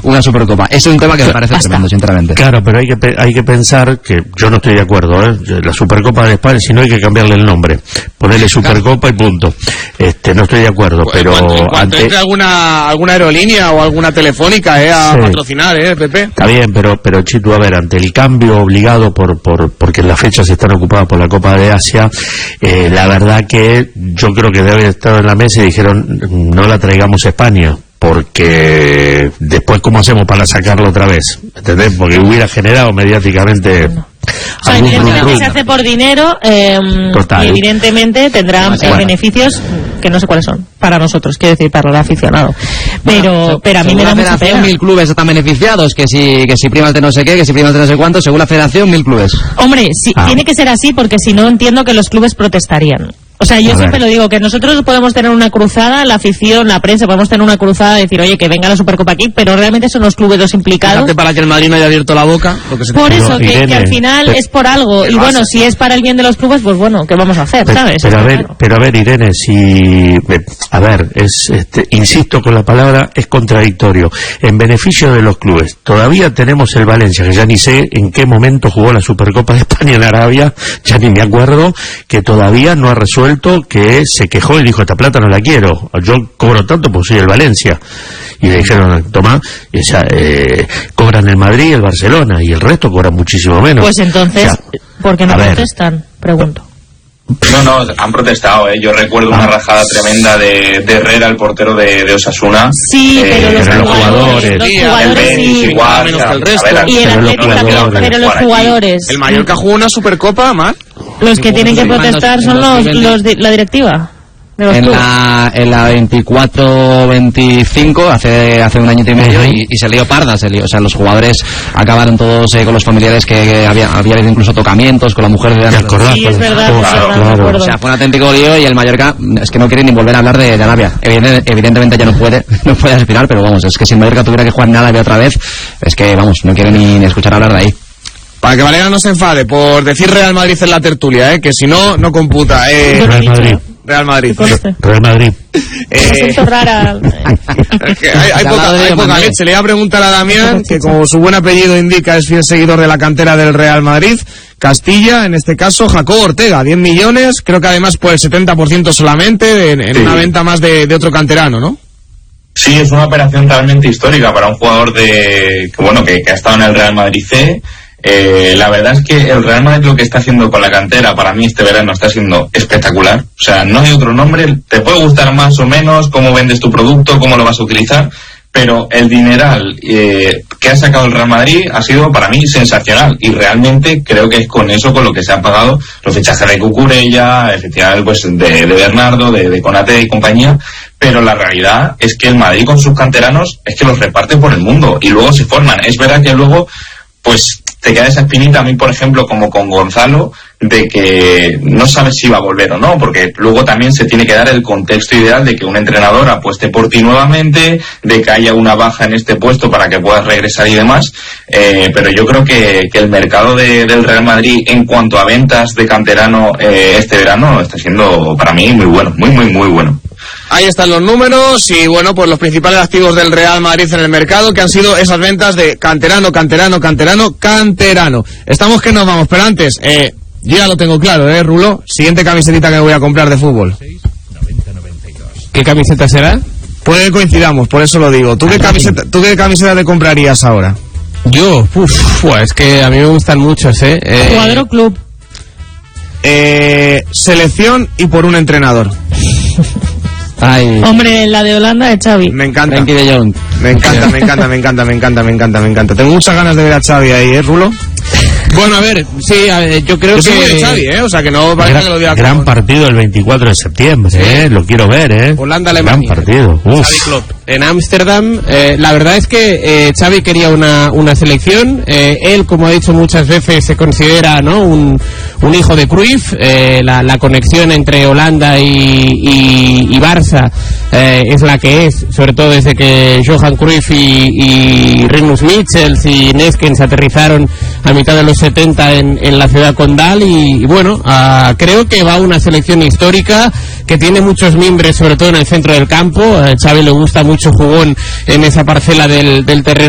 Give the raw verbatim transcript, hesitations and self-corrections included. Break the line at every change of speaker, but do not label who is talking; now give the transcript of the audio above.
una Supercopa. Es un tema que me parece
Basta.
tremendo, sinceramente.
Claro, pero hay que pe- hay que pensar que yo no estoy de acuerdo, ¿eh? La Supercopa de España, si no hay que cambiarle el nombre, ponerle Supercopa y punto. Este, no estoy de acuerdo, pero
en cuanto, en cuanto
ante...
entre alguna alguna aerolínea o alguna telefónica eh, a
Sí.
patrocinar, eh, Pepe.
Está bien, pero, pero Chitu, a ver, ante el cambio obligado por, por porque las fechas están ocupadas por la Copa de Asia, eh, la verdad que yo creo que debe haber estado en la mesa y dijeron, no la traigamos a España, porque después ¿cómo hacemos para sacarlo otra vez? ¿Entendés? Porque hubiera generado mediáticamente...
O sea,
algún
evidentemente
rum-rum.
se hace por dinero eh,
Total.
y evidentemente tendrá eh,
Bueno.
beneficios que no sé cuáles son para nosotros, quiero decir, para el aficionado. Pero,
Bueno,
pero a mí me
según
da
la
mucha
federación,
pena.
mil clubes están beneficiados, que si, que si primas de no sé qué, que si primas de no sé cuánto, según la federación, mil clubes.
Hombre, sí,
Ah.
tiene que ser así porque si no entiendo que los clubes protestarían. O sea, yo
A
siempre
ver.
lo digo, que nosotros podemos tener una cruzada, la afición, la prensa, podemos tener una cruzada de decir, oye, que venga la Supercopa aquí, pero realmente son los clubes los implicados.
Fíjate, para que el Madrid no haya abierto la boca. Lo que se
Por
Pero,
eso, que,
Irene,
que al final
pero-
es por algo. Y
Pero
bueno,
vas-
si es para el bien de los clubes, pues bueno, ¿qué vamos a hacer?
Pero,
¿Sabes?
pero a
Está
ver,
claro.
pero a ver, Irene, si eh, a ver, es este, insisto con la palabra, es contradictorio. En beneficio de los clubes, todavía tenemos el Valencia, que ya ni sé en qué momento jugó la Supercopa de España en Arabia, ya ni me acuerdo, que todavía no ha resuelto, que se quejó y dijo, esta plata no la quiero, yo cobro tanto porque soy el Valencia. Y le dijeron, tomá, y, o sea, eh, cobran el Madrid, el Barcelona, y el resto cobran muchísimo menos.
Pues entonces,
O sea,
¿por qué no
a ver.
protestan? Pregunto.
No, no, han protestado, ¿eh? Yo recuerdo una rajada tremenda de, de Herrera, el portero de, de Osasuna.
Sí,
Eh,
pero los
pero los
jugadores,
jugadores,
los
sí,
el
jugadores
Betis
sí.
igual,
menos
o sea,
que el resto.
a ver,
Y el
Pero los
Atlético también,
jugadores.
pero los
Por aquí.
jugadores,
El Mallorca jugó una Supercopa, más.
los que tienen que
en dos-
protestar
en
son los,
2020.
los de, la directiva de los
En
clubes.
la, en la veinticuatro veinticinco, hace, hace un añito y medio, y, y se lió parda, se lió. O sea, los jugadores acabaron todos eh, con los familiares que, que había, había habido incluso tocamientos con la mujer de
¿te acordás?
Sí, es verdad,
Claro,
es verdad, me
claro.
acuerdo.
O sea, fue un auténtico lío y el Mallorca es que no quiere ni volver a hablar de, de Arabia. Evidente- evidentemente ya no puede, no puede aspirar, pero vamos, es que si el Mallorca tuviera que jugar en Arabia otra vez, es que, vamos, no quiere ni, ni escuchar hablar de ahí.
Para que Valera no se enfade por decir Real Madrid en la tertulia, ¿eh? Que si no, no computa. Eh,
Yo lo he
Real
dicho,
Madrid.
¿eh?
Real Madrid.
Que conste.
Real Madrid.
Me
Eh,
siento rara.
es que hay, hay
Al
poca,
lado de
hay poca
Manuel.
leche. Le voy a preguntar a Damián, que como su buen apellido indica, es fiel seguidor de la cantera del Real Madrid. Castilla, en este caso, Jacobo Ortega, diez millones, creo que además por el setenta por ciento solamente, en, en
Sí.
una venta más de, de otro canterano, ¿no?
Sí, es una operación realmente histórica para un jugador de que bueno que, que ha estado en el Real Madrid C. Eh, la verdad es que el Real Madrid lo que está haciendo con la cantera para mí este verano está siendo espectacular. O sea, no hay otro nombre. Te puede gustar más o menos cómo vendes tu producto, cómo lo vas a utilizar, pero el dineral eh, que ha sacado el Real Madrid ha sido para mí sensacional y realmente creo que es con eso con lo que se han pagado los fichajes de Cucurella, efectivamente pues de, de Bernardo, de, de Konate y compañía. Pero la realidad es que el Madrid con sus canteranos es que los reparte por el mundo y luego se forman. Es verdad que luego pues te queda esa espinita, a mí por ejemplo como con Gonzalo, de que no sabes si va a volver o no, porque luego también se tiene que dar el contexto ideal de que un entrenador apueste por ti nuevamente, de que haya una baja en este puesto para que puedas regresar y demás, eh, pero yo creo que, que el mercado de, del Real Madrid en cuanto a ventas de canterano eh, este verano está siendo para mí muy bueno, muy muy muy bueno.
Ahí están los números y bueno, pues los principales activos del Real Madrid en el mercado, que han sido esas ventas de canterano, canterano, canterano, canterano. Estamos que nos vamos, pero antes, eh, yo ya lo tengo claro, ¿eh, Rulo? Siguiente camisetita que me voy a comprar de fútbol.
¿Qué camiseta será?
Puede que coincidamos, por eso lo digo. ¿Tú qué camiseta, tú qué camiseta te comprarías ahora?
Yo, uff, es que a mí me gustan muchos, ¿eh? eh
Jugador o club.
Eh, selección y por un entrenador.
Ay,
Hombre, la de Holanda de Xavi.
Me encanta.
Frenkie de Jong.
Me encanta, me encanta, me encanta, me encanta, me encanta, me encanta. Tengo muchas ganas de ver a Xavi ahí, ¿eh, Rulo?
Bueno, a ver, sí, a ver, yo creo
Yo soy
que...
muy de Xavi, ¿eh? O sea, que no parece
Gran,
que lo diga
gran
como-
partido el veinticuatro de septiembre, ¿eh? Lo quiero ver, ¿eh?
Holanda,
Gran
Alemania.
partido. Uf.
Xavi Klopp en Ámsterdam. Eh, la verdad es que eh, Xavi quería una, una selección. Eh, él, como ha dicho muchas veces, se considera, ¿no?, un, un hijo de Cruyff. Eh, la, la conexión entre Holanda y, y, y Barça eh, es la que es, sobre todo desde que Johan Cruyff y, y Rinus Michels y Neskens aterrizaron a mitad de los setenta en, en la ciudad condal. Y, y bueno, ah, creo que va una selección histórica que tiene muchos mimbres, sobre todo en el centro del campo. A Xavi le gusta mucho jugón en esa parcela del, del terreno